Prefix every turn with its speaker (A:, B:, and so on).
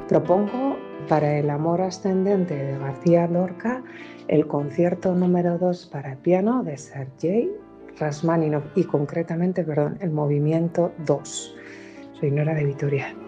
A: Propongo para el Amor ascendente de García Lorca el concierto número 2 para piano de Sergei Rachmaninoff y concretamente, el movimiento 2. Soy Nora de Vitoria.